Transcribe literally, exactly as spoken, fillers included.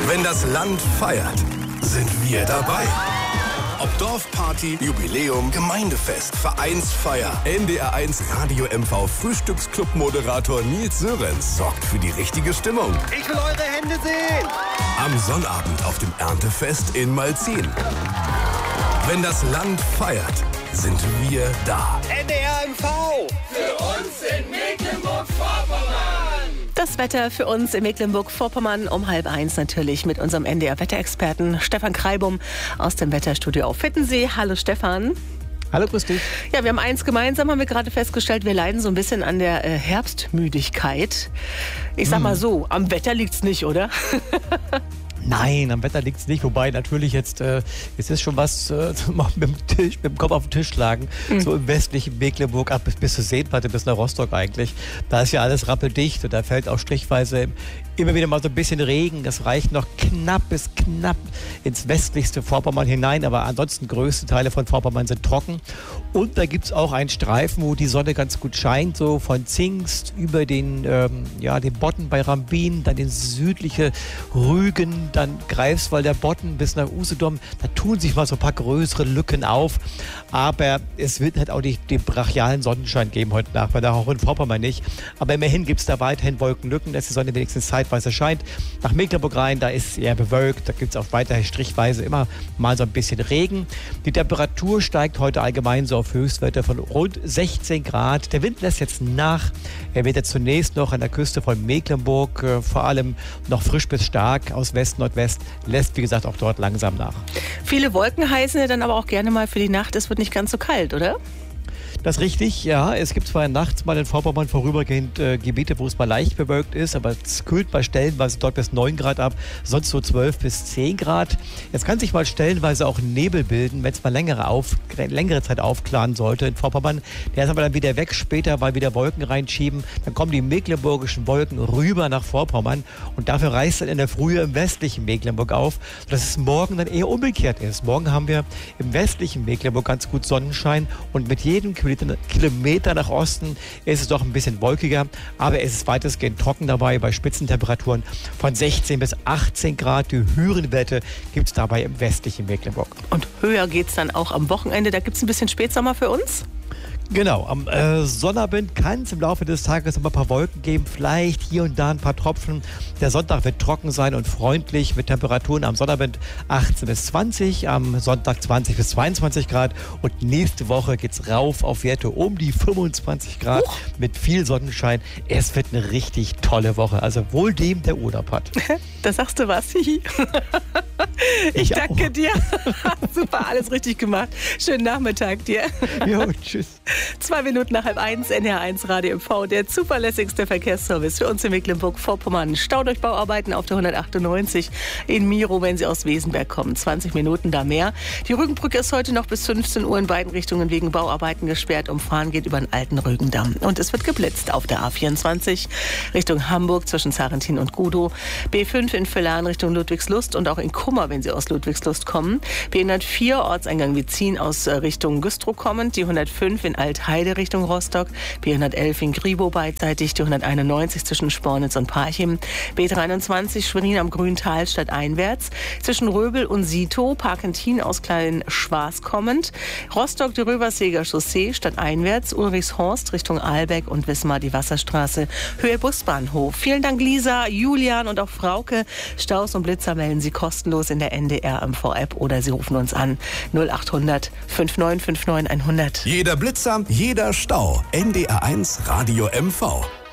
Wenn das Land feiert, sind wir dabei. Ob Dorfparty, Jubiläum, Gemeindefest, Vereinsfeier, N D R eins Radio M V Frühstücksclub-Moderator Nils Sörensen sorgt für die richtige Stimmung. Ich will eure Hände sehen! Am Sonnabend auf dem Erntefest in Malzin. Wenn das Land feiert, sind wir da. N D R M V! Für uns in Mecklenburg-Vorpommern! Das Wetter für uns in Mecklenburg-Vorpommern um halb eins natürlich mit unserem N D R-Wetterexperten Stefan Kreibum aus dem Wetterstudio auf Hittensee. Hallo Stefan. Hallo, grüß dich. Ja, wir haben eins gemeinsam, haben wir gerade festgestellt, wir leiden so ein bisschen an der äh, Herbstmüdigkeit. Ich sag mal so, am Wetter liegt's nicht, oder? Nein, am Wetter liegt es nicht. Wobei natürlich jetzt, äh, es ist schon was äh, mit, dem Tisch, mit dem Kopf auf dem Tisch lagen. Mhm. So im westlichen Mecklenburg, ab bis, bis zur Seenplatte, bis nach Rostock eigentlich. Da ist ja alles rappeldicht und da fällt auch strichweise immer wieder mal so ein bisschen Regen. Das reicht noch knapp bis knapp ins westlichste Vorpommern hinein. Aber ansonsten größte Teile von Vorpommern sind trocken. Und da gibt es auch einen Streifen, wo die Sonne ganz gut scheint. So von Zingst über den, ähm, ja, den Bodden bei Rambin, dann den südliche Rügen, dann Greifswalder Bodden bis nach Usedom. Da tun sich mal so ein paar größere Lücken auf. Aber es wird halt auch nicht den brachialen Sonnenschein geben heute Nacht, auch in Vorpommern nicht. Aber immerhin gibt es da weiterhin Wolkenlücken, dass die Sonne wenigstens zeitweise scheint. Nach Mecklenburg rein, da ist eher bewölkt. Da gibt es auch weiterhin strichweise immer mal so ein bisschen Regen. Die Temperatur steigt heute allgemein so auf Höchstwerte von rund sechzehn Grad. Der Wind lässt jetzt nach. Er wird jetzt zunächst noch an der Küste von Mecklenburg äh, vor allem noch frisch bis stark aus Westen, Nordwest, lässt wie gesagt auch dort langsam nach. Viele Wolken heißen ja dann aber auch gerne mal für die Nacht, es wird nicht ganz so kalt, oder? Das ist richtig, ja. Es gibt zwar nachts mal in Vorpommern vorübergehend äh, Gebiete, wo es mal leicht bewölkt ist, aber es kühlt bei stellenweise dort bis neun Grad ab, sonst so zwölf bis zehn Grad. Jetzt kann sich mal stellenweise auch Nebel bilden, wenn es mal längere, auf, längere Zeit aufklaren sollte in Vorpommern. Der ist aber dann wieder weg, später mal wieder Wolken reinschieben. Dann kommen die mecklenburgischen Wolken rüber nach Vorpommern und dafür reißt dann in der Frühe im westlichen Mecklenburg auf, sodass es morgen dann eher umgekehrt ist. Morgen haben wir im westlichen Mecklenburg ganz gut Sonnenschein und mit jedem Kilometer nach Osten ist es doch ein bisschen wolkiger, aber es ist weitestgehend trocken dabei bei Spitzentemperaturen von sechzehn bis achtzehn Grad. Die höheren Werte gibt es dabei im westlichen Mecklenburg. Und höher geht es dann auch am Wochenende. Da gibt es ein bisschen Spätsommer für uns? Genau, am äh, Sonnabend kann es im Laufe des Tages noch ein paar Wolken geben, vielleicht hier und da ein paar Tropfen. Der Sonntag wird trocken sein und freundlich mit Temperaturen am Sonnabend achtzehn bis zwanzig, am Sonntag zwanzig bis zweiundzwanzig Grad und nächste Woche geht es rauf auf Werte um die fünfundzwanzig Grad Huch. Mit viel Sonnenschein. Es wird eine richtig tolle Woche, also wohl dem, der Urlaub hat. Da sagst du was. Ich, ich danke auch. dir. Super, alles richtig gemacht. Schönen Nachmittag dir. Jo, tschüss. Zwei Minuten nach halb eins, N D R eins Radio M V, der zuverlässigste Verkehrsservice für uns in Mecklenburg-Vorpommern. Staudurchbauarbeiten auf der hundertachtundneunzig in Miro, wenn Sie aus Wesenberg kommen. zwanzig Minuten da mehr. Die Rügenbrücke ist heute noch bis fünfzehn Uhr in beiden Richtungen wegen Bauarbeiten gesperrt. Umfahren geht über den alten Rügendamm. Und es wird geblitzt auf der A vierundzwanzig Richtung Hamburg zwischen Zarentin und Gudow. B fünf in Villern Richtung Ludwigslust und auch in Kummer, wenn Sie aus Ludwigslust kommen. B hundertvier Ortseingang Wietzin aus Richtung Güstrow kommend. Die hundertfünf in Altheide Richtung Rostock, B hundertelf in Gribow beidseitig, die hunderteinundneunzig zwischen Spornitz und Parchim, B dreiundzwanzig Schwerin am Grüntal stadteinwärts, zwischen Röbel und Sito, Parkentin aus Klein-Schwarz kommend, Rostock die Röverseger Chaussee stadteinwärts, Ulrichshorst Richtung Ahlbeck und Wismar die Wasserstraße, Höhe Busbahnhof. Vielen Dank Lisa, Julian und auch Frauke. Staus und Blitzer melden Sie kostenlos in der N D R M V-App oder Sie rufen uns an null achthundert fünfundneunzig neunundfünfzig hundert. Jeder Blitzer, jeder Stau. N D R eins Radio M V.